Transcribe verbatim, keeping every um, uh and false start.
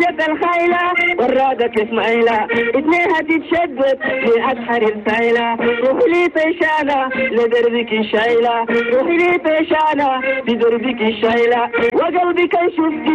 جت الخيلة والرادة تسمعيلة اتنينها تتشدد لأسحر السايلة. روحي لي طيشانة لدربك الشايلة، روحي لي طيشانة لدربك الشايلة وقلبك يشوف